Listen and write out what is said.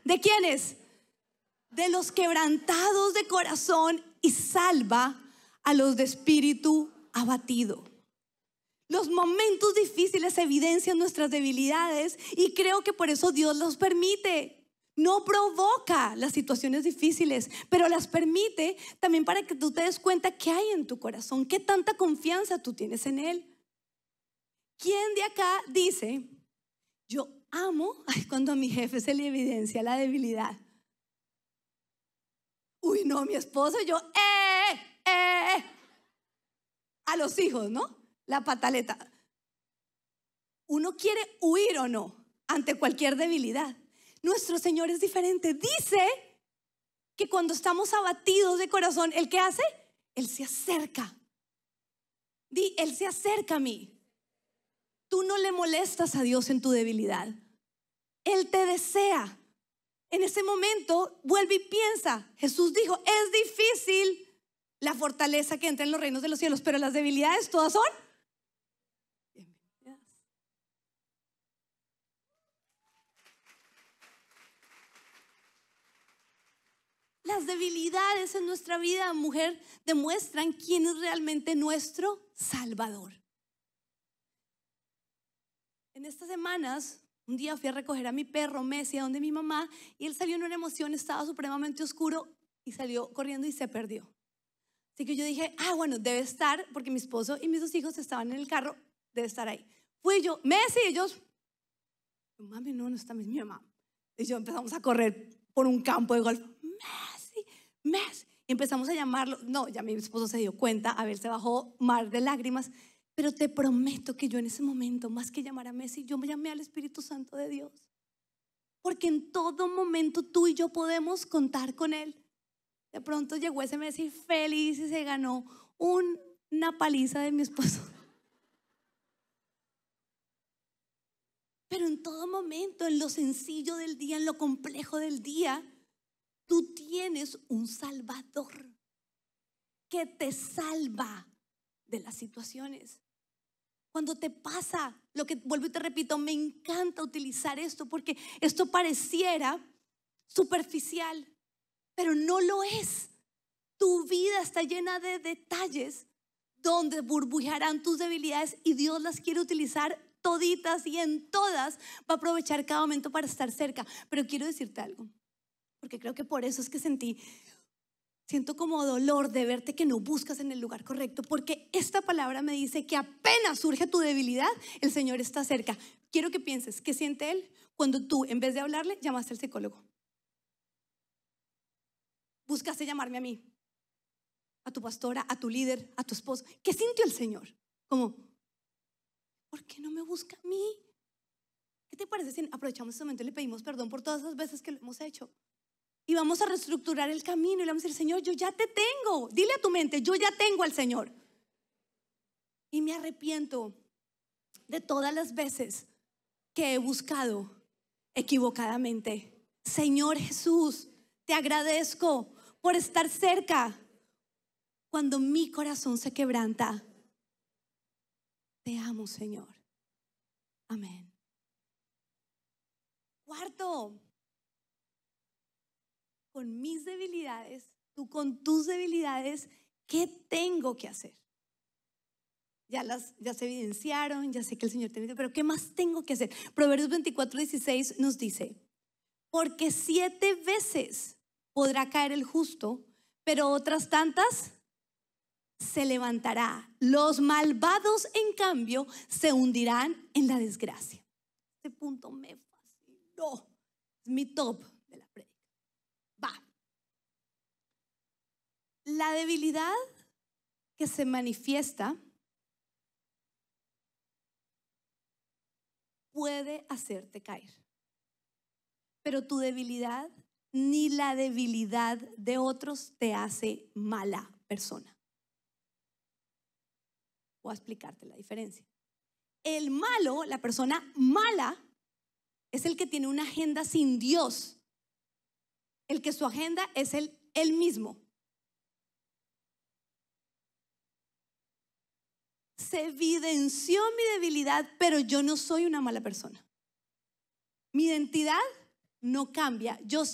¿De quiénes? De los quebrantados de corazón y salva a los de espíritu abatido. Los momentos difíciles evidencian nuestras debilidades y creo que por eso Dios los permite. No provoca las situaciones difíciles, pero las permite también para que tú te des cuenta qué hay en tu corazón, qué tanta confianza tú tienes en Él. ¿Quién de acá dice, yo amo cuando a mi jefe se le evidencia la debilidad? Uy, no, mi esposo, yo, a los hijos, ¿no? La pataleta. Uno quiere huir o no ante cualquier debilidad. Nuestro Señor es diferente. Dice que cuando estamos abatidos de corazón, ¿Él qué hace? Él se acerca. Él se acerca a mí. Tú no le molestas a Dios en tu debilidad. Él te desea. En ese momento, vuelve y piensa. Jesús dijo, es difícil la fortaleza que entra en los reinos de los cielos, pero las debilidades todas son bienvenidas. Las debilidades en nuestra vida, mujer, demuestran quién es realmente nuestro Salvador. En estas semanas, un día fui a recoger a mi perro Messi a donde mi mamá y él salió en una emoción, estaba supremamente oscuro y salió corriendo y se perdió. Así que yo dije, bueno, debe estar, porque mi esposo y mis dos hijos estaban en el carro, debe estar ahí. Fui yo, Messi, ellos, mami, no está, es mi mamá. Y yo empezamos a correr por un campo de golf. Messi. Y empezamos a llamarlo. No, ya mi esposo se dio cuenta, a ver, se bajó mar de lágrimas. Pero te prometo que yo en ese momento, más que llamar a Messi, yo me llamé al Espíritu Santo de Dios. Porque en todo momento tú y yo podemos contar con Él. De pronto llegó ese Messi feliz y se ganó una paliza de mi esposo. Pero en todo momento, en lo sencillo del día, en lo complejo del día, tú tienes un Salvador que te salva de las situaciones. Cuando te pasa lo que, vuelvo y te repito, me encanta utilizar esto porque esto pareciera superficial, pero no lo es. Tu vida está llena de detalles donde burbujearán tus debilidades y Dios las quiere utilizar toditas y en todas va a aprovechar cada momento para estar cerca. Pero quiero decirte algo, porque creo que por eso es que siento como dolor de verte que no buscas en el lugar correcto, porque esta palabra me dice que apenas surge tu debilidad, el Señor está cerca. Quiero que pienses, ¿qué siente Él cuando tú, en vez de hablarle, llamaste al psicólogo? Buscaste llamarme a mí, a tu pastora, a tu líder, a tu esposo. ¿Qué sintió el Señor? Como, ¿por qué no me busca a mí? ¿Qué te parece si aprovechamos este momento y le pedimos perdón por todas las veces que lo hemos hecho? Y vamos a reestructurar el camino y le vamos a decir, Señor, yo ya te tengo. Dile a tu mente, yo ya tengo al Señor. Y me arrepiento de todas las veces que he buscado equivocadamente. Señor Jesús, te agradezco por estar cerca cuando mi corazón se quebranta. Te amo, Señor. Amén. Cuarto, con mis debilidades, tú con tus debilidades, ¿qué tengo que hacer? Ya se evidenciaron, ya sé que el Señor tiene, pero ¿qué más tengo que hacer? Proverbios 24:16 nos dice, porque 7 veces podrá caer el justo, pero otras tantas se levantará. Los malvados, en cambio, se hundirán en la desgracia. Este punto me fascinó. Es mi top de la prédica. Va. La debilidad que se manifiesta puede hacerte caer, pero tu debilidad ni la debilidad de otros te hace mala persona. Voy a explicarte la diferencia. El malo, la persona mala, es el que tiene una agenda sin Dios, el que su agenda es él mismo. Se evidenció mi debilidad, pero yo no soy una mala persona. Mi identidad no cambia. Yo